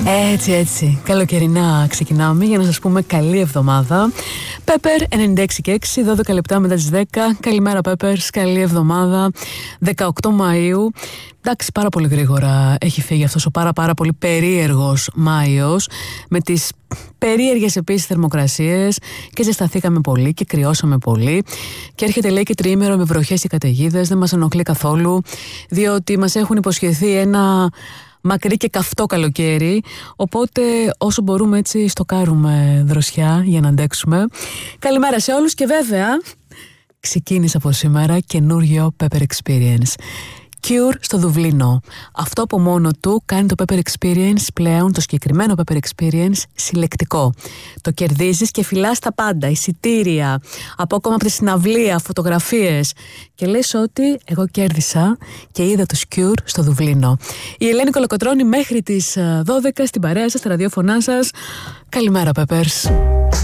Έτσι, καλοκαιρινά ξεκινάμε για να σας πούμε καλή εβδομάδα. Pepper 96 και 6, 12 λεπτά μετά τις 10. Καλημέρα Peppers, καλή εβδομάδα. 18 Μαΐου. Εντάξει, πάρα πολύ γρήγορα έχει φύγει αυτός ο πάρα πολύ περίεργος Μάιος, με τις περίεργες επίσης θερμοκρασίες, και ζεσταθήκαμε πολύ και κρυώσαμε πολύ. Και έρχεται, λέει, και τριήμερο με βροχές και καταιγίδες. Δεν μας ενοχλεί καθόλου, διότι μας έχουν υποσχεθεί ένα μακρύ και καυτό καλοκαίρι, οπότε όσο μπορούμε έτσι στοκάρουμε δροσιά για να αντέξουμε. Καλημέρα σε όλους και βέβαια ξεκίνησε από σήμερα καινούριο Pepper Experience. Cure στο Δουβλίνο. Αυτό από μόνο του κάνει το Pepper Experience πλέον, το συγκεκριμένο Pepper Experience, συλλεκτικό. Το κερδίζεις και φυλάς τα πάντα, εισιτήρια, από ακόμα από τη συναυλία, φωτογραφίες. Και λες ότι εγώ κέρδισα και είδα το Cure στο Δουβλίνο. Η Ελένη Κολοκοτρώνη μέχρι τις 12 στην παρέα σας, στα ραδιόφωνά σας. Καλημέρα Peppers.